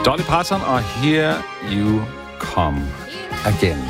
Dolly Parton og Here You Come Again.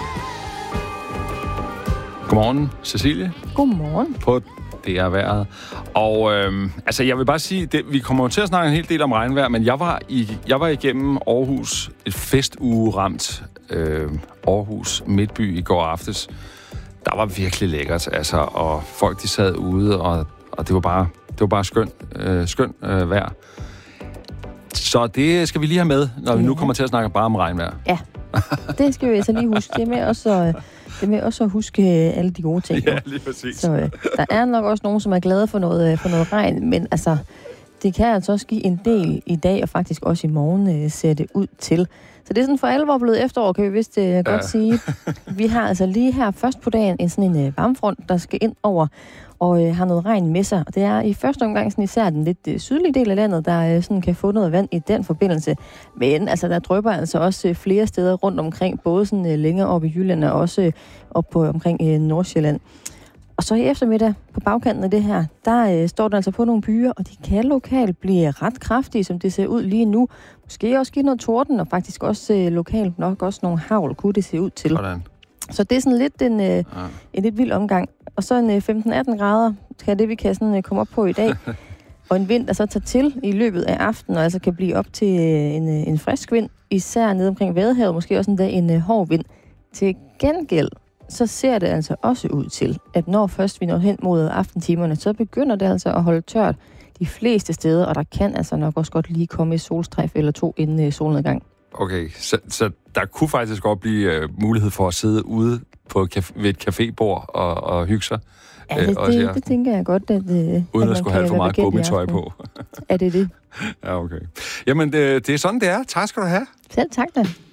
Godmorgen, Cecilie. Godmorgen. På det er vejret. Og jeg vil bare sige, vi kommer jo til at snakke en hel del om regnvejr, men jeg var igennem Aarhus, et festuge-ramt Aarhus Midtby i går aftes. Der var virkelig lækkert, altså, og folk de sad ude, og det var bare skønt vejr. Så det skal vi lige have med, når vi nu kommer til at snakke bare om regnvejr. Ja, det skal vi altså lige huske. Det er med også at huske alle de gode ting. Ja, lige præcis. Så der er nok også nogen, som er glade for noget regn, men altså, det kan altså også give en del i dag, og faktisk også i morgen ser det ud til. Så det er sådan for alvor blevet efterår, kan vi vist godt sige. Vi har altså lige her først på dagen en varmefront, der skal ind over og har noget regn med sig. Og det er i første omgang sådan især den lidt sydlige del af landet, der sådan kan få noget vand i den forbindelse. Men altså, der drypper altså også flere steder rundt omkring, både sådan længere oppe i Jylland og også op på omkring Nordsjælland. Og så i eftermiddag, på bagkanten af det her, der står der altså på nogle byer, og de kan lokalt blive ret kraftige, som det ser ud lige nu. Måske også give noget torden, og faktisk også lokalt nok også nogle hagl, kunne det se ud til. Sådan. Så det er sådan lidt en lidt vild omgang. Og så en 15-18 grader, kan det vi kan sådan komme op på i dag. Og en vind, der så tager til i løbet af aftenen, og altså kan blive op til en frisk vind, især nede omkring Vadehavet, måske også en hård vind. Til gengæld, så ser det altså også ud til, at når først vi når hen mod aftentimerne, så begynder det altså at holde tørt de fleste steder, og der kan altså nok også godt lige komme et solstrejf eller to inden solnedgang. Okay, så der kunne faktisk godt blive mulighed for at sidde ude ved et cafébord og hygge sig. Ja, det tænker jeg godt, at uden at skulle have for meget gummitøj på. Er det det? Ja, okay. Jamen, det er sådan, det er. Tak skal du have. Selv tak da.